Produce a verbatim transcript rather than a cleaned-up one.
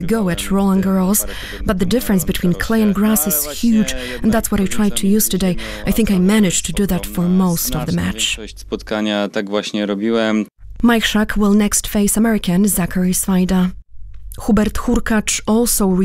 go at Roland Garros, but the difference between clay and grass is huge, and that's what I tried to use today. I think I managed to do that for most of the match. Mike Schack will next face American Zachary Svajda. Hubert Hurkacz also